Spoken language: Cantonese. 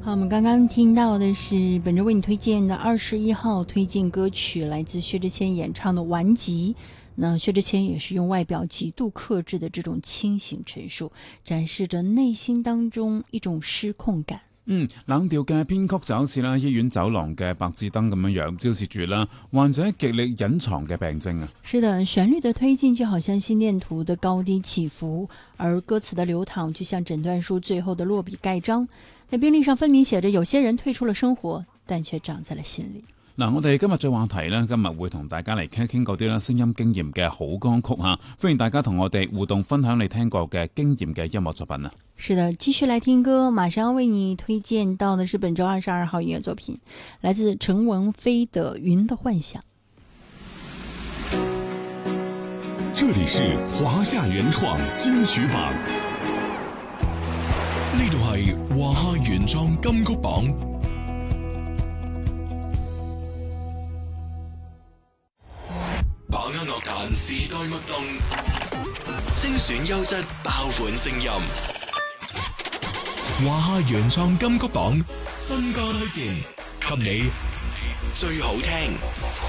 好，我们刚刚听到的是本周为你推荐的21号推荐歌曲，来自薛之谦演唱的《顽疾》。那薛之谦也是用外表极度克制的这种清醒陈述，展示着內心當中一種失控感。 冷調嘅編曲就好似啦醫院走廊嘅白熾燈咁樣樣，照射住啦患者極力隱藏嘅病徵啊。 是的，旋律的推進就好像心電圖的高低起伏，而歌詞的流淌就像診斷書最後的落筆蓋章。在病歷上分明寫着有些人退出了生活，但卻長在了心裡。 嗱，我哋今日嘅話題呢，今日會同大家嚟傾一傾嗰啲啦聲音經驗嘅好歌曲嚇，歡迎大家同我哋互動分享你聽過嘅經驗嘅音樂作品啊！ 是的，繼續來聽歌，馬上為你推薦到的是本周22號音樂作品，來自陳文飛的《雲的幻想》。 這裡是華夏原創金曲榜，呢度係華夏原創金曲榜。把握樂壇時代脈動，精選優質爆款聲音。華夏原創金曲榜新歌推薦，給你最好聽。